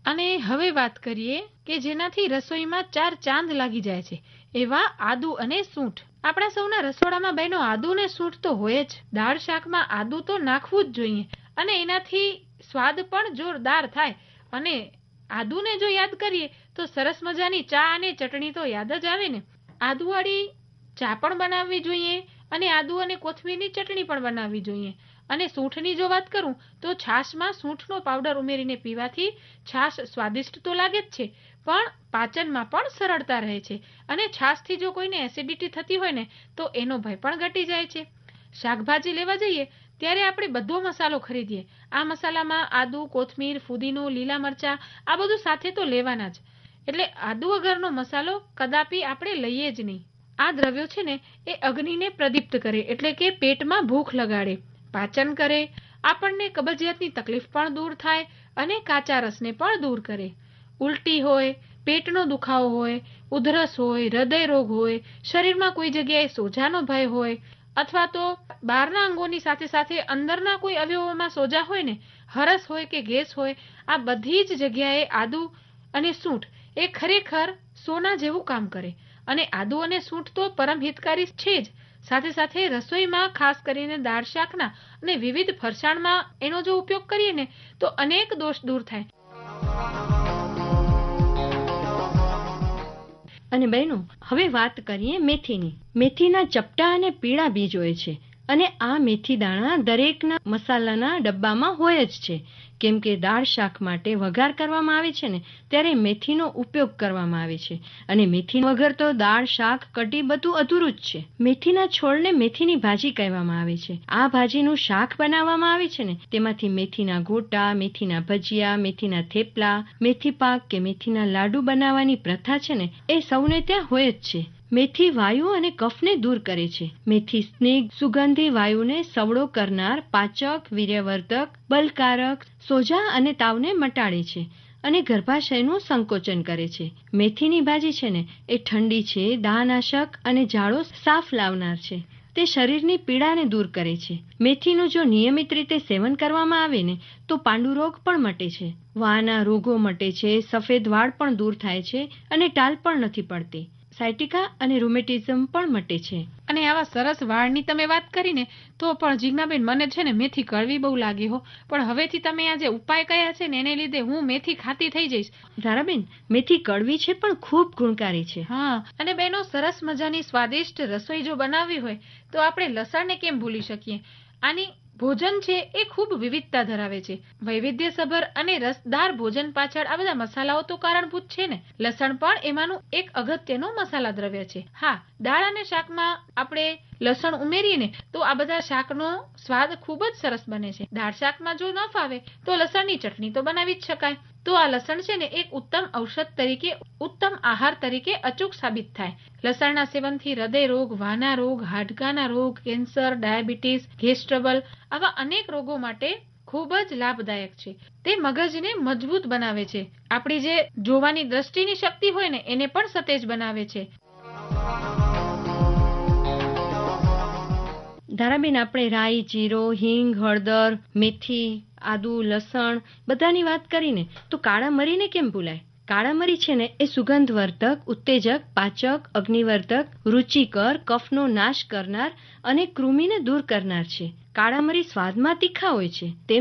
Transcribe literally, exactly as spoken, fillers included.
અને હવે વાત કરીએ કે જેનાથી રસોઈમાં ચાર ચાંદ લાગી જાય છે, એવા આદુ અને સૂંઠ. આપણા સૌના રસોડામાં બહેનો આદુ અને સૂંઠ તો હોય જ. દાળ શાકમાં આદુ તો નાખવું જ જોઈએ અને એનાથી સ્વાદ પણ જોરદાર થાય. અને આદુને જો યાદ કરીએ તો સરસ મજાની ચા અને ચટણી તો યાદ જ આવે ને. આદુવાળી ચા પણ બનાવવી જોઈએ અને આદુ અને કોથમીરની ચટણી પણ બનાવવી જોઈએ. અને સૂંઠની જો વાત કરું તો છાશમાં સૂંઠનો પાવડર ઉમેરીને પીવાથી છાશ સ્વાદિષ્ટ તો લાગે જ છે, પણ પાચનમાં પણ સરળતા રહે છે. અને છાશથી જો કોઈને એસિડિટી થતી હોય ને તો એનો ભય પણ ઘટી જાય છે. શાકભાજી લેવા જઈએ ત્યારે આપણે બધો મસાલો ખરીદીએ. આ મસાલામાં આદુ, કોથમીર, ફુદીનો, લીલા મરચાં આ બધું સાથે તો લેવાના જ. એટલે આદુ વગરનો મસાલો કદાપી આપણે લઈએ જ નહીં. આ દ્રવ્યો છે ને એ અગ્નિને પ્રદીપ્ત કરે, એટલે કે પેટમાં ભૂખ લગાડે, પાચન કરે, આપણને કબજિયાતની તકલીફ પણ દૂર થાય અને કાચા રસને પણ દૂર કરે. ઉલટી હોય, પેટનો દુખાવો હોય, ઉધરસ હોય, હૃદય રોગ હોય, શરીરમાં કોઈ જગ્યાએ સોજાનો ભય હોય અથવા તો બહારના અંગોની સાથે સાથે અંદરના કોઈ અવયવોમાં સોજા હોય ને, હરસ હોય કે ગેસ હોય, આ બધી જ જગ્યાએ આદુ અને સૂંઠ એ ખરેખર સોના જેવું કામ કરે. અને આદુ અને સૂંઠ તો પરમ હિતકારી છે જ, સાથે સાથે રસોઈમાં ખાસ કરીને દાળ શાકના અને વિવિધ ફરસાણમાં એનો જો ઉપયોગ કરીએ ને તો અનેક દોષ દૂર થાય. અને બહેનો, હવે વાત કરીએ મેથીની. મેથીના ચપટા અને પીળા બીજ હોય છે અને આ મેથી દાણા દરેકના મસાલાના ડબ્બામાં હોય જ છે. કેમ કે દાળ શાક માટે વઘાર કરવામાં આવે છે ને ત્યારે મેથીનો ઉપયોગ કરવામાં આવે છે અને મેથી વગર તો દાળ શાક કઢી બધું અધૂરું જ છે. મેથીના છોડને મેથીની ભાજી કહેવામાં આવે છે. આ ભાજીનું શાક બનાવવામાં આવે છે ને તેમાંથી મેથીના ગોટા, મેથીના ભજીયા, મેથીના થેપલા, મેથી પાક કે મેથીના લાડુ બનાવવાની પ્રથા છે ને એ સૌને ત્યાં હોય જ છે. મેથી વાયુ અને કફને દૂર કરે છે. મેથી સ્નિગ્ધ સુગંધી વાયુને સવળો કરનાર, પાચક, વીર્યવર્ધક, બલકારક, સોજા અને તાવને મટાડે છે અને ગર્ભાશયનું સંકોચન કરે છે. મેથીની ભાજી છે ને એ ઠંડી છે, દાહનાશક અને ઝાડો સાફ લાવનાર છે. તે શરીરની પીડાને દૂર કરે છે. મેથીનું જો નિયમિત રીતે સેવન કરવામાં આવે ને તો પાંડુરોગ પણ મટે છે, વાળના રોગો મટે છે, સફેદ વાળ પણ દૂર થાય છે અને ટાલ પણ નથી પડતી. સાયટિકા અને રૂમેટિઝમ પણ મટે છે. અને આવા સરસ વાળની તમે વાત કરીને તો પણ જીજ્ઞાબેન, મને છે ને મેથી કડવી બહુ લાગી હો, પણ હવેથી તમે આ જે ઉપાય કયા છે ને એને લીધે હું મેથી ખાતી થઈ જઈશ. ધારાબેન, મેથી કડવી છે પણ ખૂબ ગુણકારી છે. હા, અને બહેનો, સરસ મજાની સ્વાદિષ્ટ રસોઈ જો બનાવવી હોય તો આપણે લસણને કેમ ભૂલી શકીએ. આની ભોજન છે એ ખૂબ વિવિધતા ધરાવે છે. વૈવિધ્યસભર અને રસદાર ભોજન પાછળ આ બધા મસાલાઓ તો કારણભૂત છે ને. લસણ પણ એમાંનું એક અગત્યનું મસાલા દ્રવ્ય છે. હા, દાળ અને શાકમાં આપણે લસણ ઉમેરીએ ને તો આ બધા શાકનો સ્વાદ ખૂબ જ સરસ બને છે. દાળ શાકમાં જો ન ફાવે તો લસણની ચટણી તો બનાવી જ શકાય. તો આ લસણ છે ને એક ઉત્તમ ઔષધ તરીકે, ઉત્તમ આહાર તરીકે અચૂક સાબિત થાય. લસણના સેવનથી હૃદય રોગ, વાના રોગ, હાડકાના રોગ, કેન્સર, ડાયાબિટીસ, ગેસ ટ્રબલ આવા અનેક રોગો માટે ખૂબ જ લાભદાયક છે. તે મગજને મજબૂત બનાવે છે. આપણી જે જોવાની દ્રષ્ટિની શક્તિ હોય ને એને પણ સતેજ બનાવે છે. ધારાબેન, આપણે રાઈ, જીરો, હિંગ, હળદર, મેથી, આદુ, લસણ બધાની વાત કરીને તો કાળા મરીને કેમ ભૂલાય. કાળા મરી છે ને એ સુગંધવર્ધક, ઉત્તેજક, પાચક, અગ્નિવર્ધક, રુચિકર, કફનો નાશ કરનાર અને કૃમિને દૂર કરનાર છે. કાળા મરી સ્વાદમાં તીખા હોય છે.